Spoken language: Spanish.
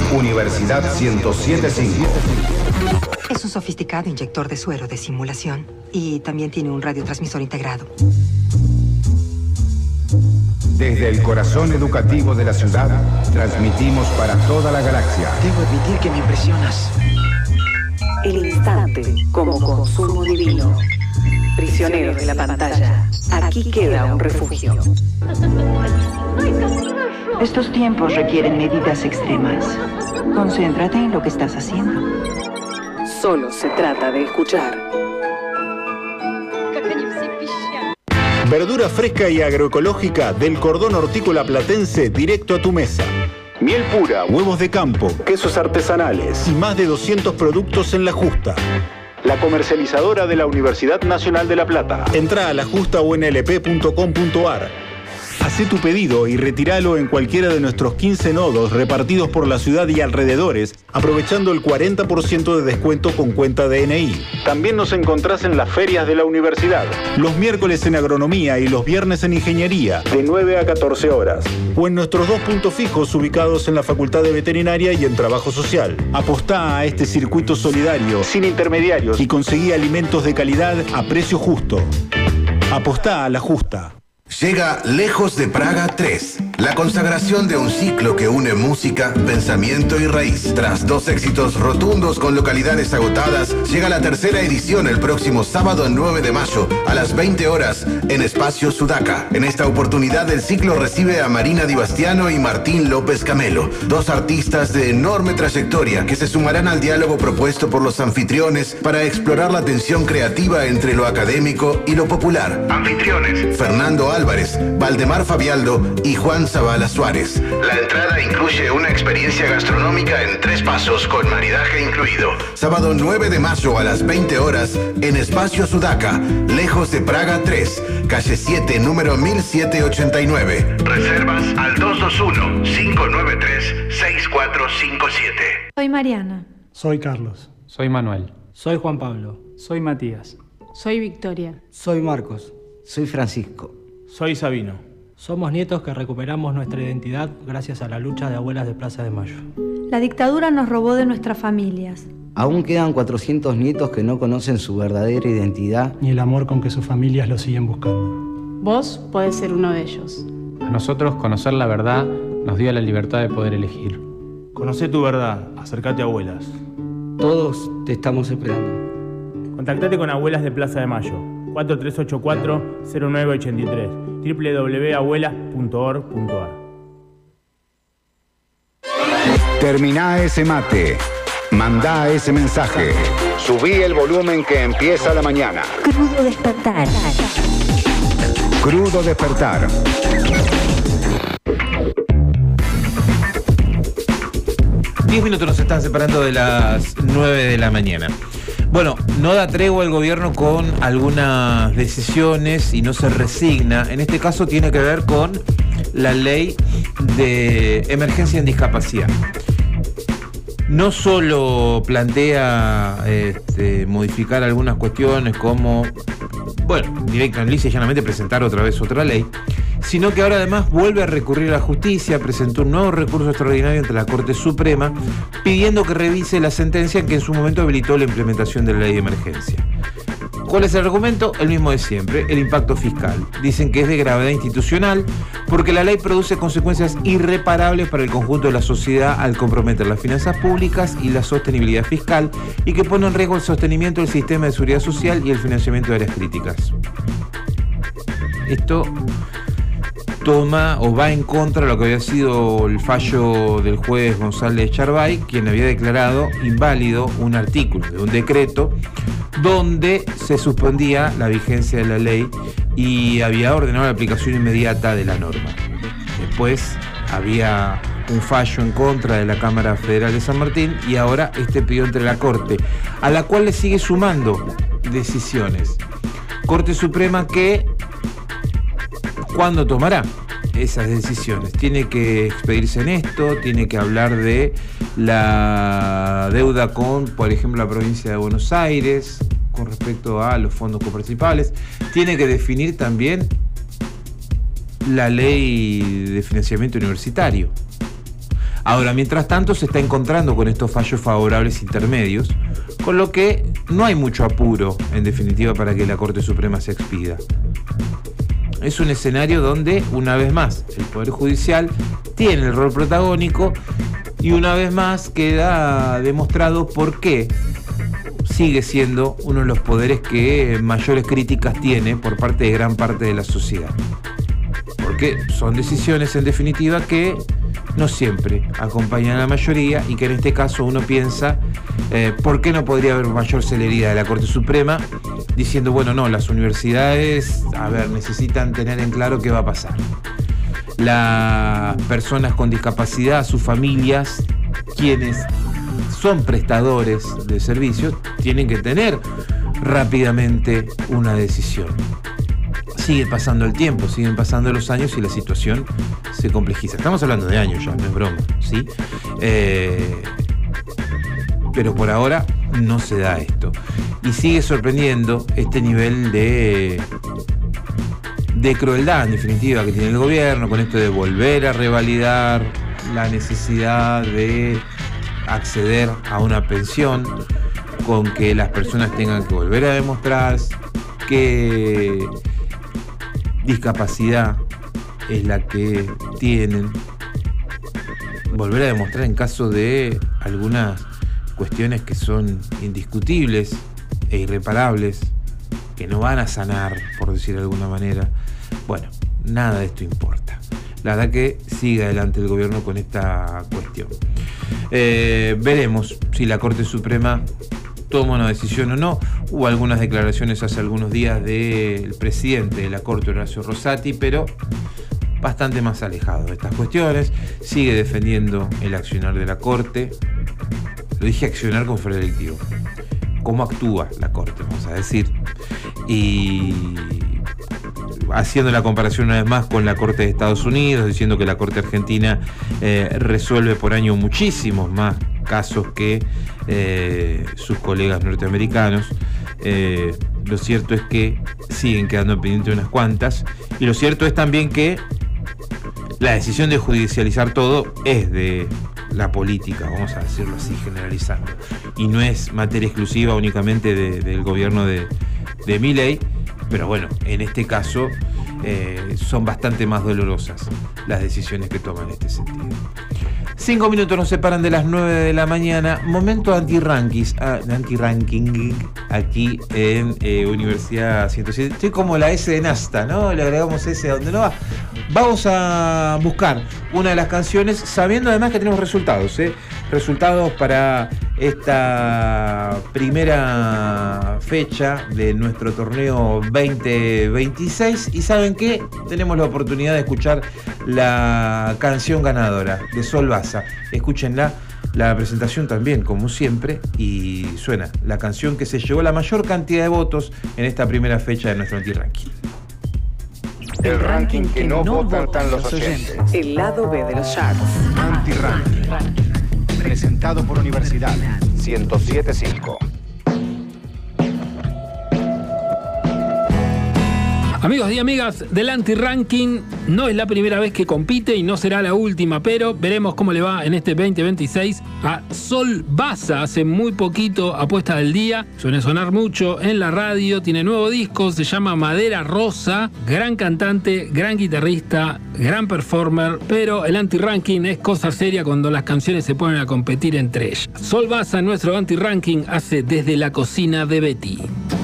Universidad 107.5. Es un sofisticado inyector de suero de simulación y también tiene un radiotransmisor integrado. Desde el corazón educativo de la ciudad, transmitimos para toda la galaxia. Debo admitir que me impresionas. El instante como consumo divino. Prisioneros de la pantalla. Aquí queda un refugio. Estos tiempos requieren medidas extremas. Concéntrate en lo que estás haciendo. Solo se trata de escuchar. Verdura fresca y agroecológica del cordón hortícola platense directo a tu mesa. Miel pura, huevos de campo, quesos artesanales y más de 200 productos en La Justa. La comercializadora de la Universidad Nacional de La Plata. Entra a lajustaunlp.com.ar. Hacé tu pedido y retíralo en cualquiera de nuestros 15 nodos repartidos por la ciudad y alrededores, aprovechando el 40% de descuento con cuenta DNI. También nos encontrás en las ferias de la universidad, los miércoles en agronomía y los viernes en ingeniería, de 9 a 14 horas. O en nuestros 2 puntos fijos ubicados en la Facultad de Veterinaria y en Trabajo Social. Apostá a este circuito solidario, sin intermediarios, y conseguí alimentos de calidad a precio justo. Apostá a La Justa. Llega Lejos de Praga 3, la consagración de un ciclo que une música, pensamiento y raíz. Tras 2 éxitos rotundos con localidades agotadas, llega la tercera edición el próximo sábado 9 de mayo a las 20 horas en Espacio Sudaca. En esta oportunidad el ciclo recibe a Marina Di Bastiano y Martín López Camelo, 2 artistas de enorme trayectoria que se sumarán al diálogo propuesto por los anfitriones para explorar la tensión creativa entre lo académico y lo popular. Anfitriones: Fernando Álvarez, Valdemar Fabialdo y Juan Zavala Suárez. La entrada incluye una experiencia gastronómica en 3 pasos con maridaje incluido. Sábado 9 de mayo a las 20 horas en Espacio Sudaca, Lejos de Praga 3, calle 7, número 1789. Reservas al 221-593-6457. Soy Mariana. Soy Carlos. Soy Manuel. Soy Juan Pablo. Soy Matías. Soy Victoria. Soy Marcos. Soy Francisco. Soy Sabino. Somos nietos que recuperamos nuestra identidad gracias a la lucha de abuelas de Plaza de Mayo. La dictadura nos robó de nuestras familias. Aún quedan 400 nietos que no conocen su verdadera identidad ni el amor con que sus familias lo siguen buscando. Vos podés ser uno de ellos. A nosotros conocer la verdad nos dio la libertad de poder elegir. Conocé tu verdad, acércate a Abuelas. Todos te estamos esperando. Contactate con Abuelas de Plaza de Mayo, 4384-0983, www.abuelas.org.ar. Terminá ese mate. Mandá ese mensaje. Subí el volumen que empieza la mañana. Crudo despertar. Crudo despertar. Diez minutos nos están separando de las 9 de la mañana. Bueno, no da tregua el gobierno con algunas decisiones y no se resigna. En este caso tiene que ver con la ley de emergencia en discapacidad. No solo plantea modificar algunas cuestiones como, directa, lisa y llanamente presentar otra vez otra ley, sino que ahora además vuelve a recurrir a la justicia, presentó un nuevo recurso extraordinario ante la Corte Suprema, pidiendo que revise la sentencia que en su momento habilitó la implementación de la ley de emergencia. ¿Cuál es el argumento? El mismo de siempre, el impacto fiscal. Dicen que es de gravedad institucional porque la ley produce consecuencias irreparables para el conjunto de la sociedad al comprometer las finanzas públicas y la sostenibilidad fiscal y que pone en riesgo el sostenimiento del sistema de seguridad social y el financiamiento de áreas críticas. Esto toma o va en contra de lo que había sido el fallo del juez González Charbay, quien había declarado inválido un artículo de un decreto donde se suspendía la vigencia de la ley y había ordenado la aplicación inmediata de la norma. Después había un fallo en contra de la Cámara Federal de San Martín y ahora pidió entre la Corte, a la cual le sigue sumando decisiones. Corte Suprema que, ¿cuándo tomará esas decisiones? Tiene que expedirse en esto, tiene que hablar de la deuda con, por ejemplo, la provincia de Buenos Aires, con respecto a los fondos coparticipables, tiene que definir también la ley de financiamiento universitario. Ahora, mientras tanto, se está encontrando con estos fallos favorables intermedios, con lo que no hay mucho apuro, en definitiva, para que la Corte Suprema se expida. Es un escenario donde, una vez más, el Poder Judicial tiene el rol protagónico y una vez más queda demostrado por qué sigue siendo uno de los poderes que mayores críticas tiene por parte de gran parte de la sociedad. Porque son decisiones, en definitiva, que no siempre acompañan a la mayoría y que en este caso uno piensa, ¿por qué no podría haber mayor celeridad de la Corte Suprema? Diciendo, bueno, no, las universidades, necesitan tener en claro qué va a pasar. Las personas con discapacidad, sus familias, quienes son prestadores de servicios, tienen que tener rápidamente una decisión. Sigue pasando el tiempo, siguen pasando los años y la situación se complejiza. Estamos hablando de años ya, no es broma, ¿sí? Pero por ahora no se da esto. Y sigue sorprendiendo este nivel de crueldad, en definitiva, que tiene el gobierno con esto de volver a revalidar la necesidad de acceder a una pensión, con que las personas tengan que volver a demostrar que discapacidad es la que tienen, volver a demostrar en caso de algunas cuestiones que son indiscutibles e irreparables, que no van a sanar, por decir de alguna manera. Bueno, nada de esto importa. La verdad que sigue adelante el gobierno con esta cuestión. Veremos si la Corte Suprema toma una decisión o no. Hubo algunas declaraciones hace algunos días del presidente de la Corte, Horacio Rosati, pero bastante más alejado de estas cuestiones. Sigue defendiendo el accionar de la Corte. Lo dije accionar como fuera delictivo. Cómo actúa la Corte, vamos a decir. Y haciendo la comparación una vez más con la Corte de Estados Unidos, diciendo que la Corte Argentina resuelve por año muchísimos más casos que sus colegas norteamericanos. Lo cierto es que siguen quedando pendientes unas cuantas, y lo cierto es también que la decisión de judicializar todo es de la política, vamos a decirlo así, generalizando, y no es materia exclusiva únicamente del gobierno de Milei, pero bueno, en este caso son bastante más dolorosas las decisiones que toman en este sentido. 5 minutos nos separan de las 9 de la mañana. Momento anti-ranking aquí en Universidad 107. Estoy como la S de Nasta, ¿no? Le agregamos S a donde no va. Vamos a buscar una de las canciones, sabiendo además que tenemos resultados, resultados para esta primera fecha de nuestro torneo 2026. Y ¿saben qué? Tenemos la oportunidad de escuchar la canción ganadora de Sol Baza. Escúchenla, la presentación también, como siempre, y suena la canción que se llevó la mayor cantidad de votos en esta primera fecha de nuestro anti-ranking. El ranking que no votan los oyentes. El lado B de los charts. Anti-ranking. Presentado por Universidad 107.5. Amigos y amigas del Anti-Ranking, no es la primera vez que compite y no será la última, pero veremos cómo le va en este 2026 a Sol Baza. Hace muy poquito apuesta del día, suele sonar mucho en la radio, tiene nuevo disco, se llama Madera Rosa, gran cantante, gran guitarrista, gran performer, pero el Anti-Ranking es cosa seria cuando las canciones se ponen a competir entre ellas. Sol Baza, nuestro Anti-Ranking, hace Desde la cocina de Betty.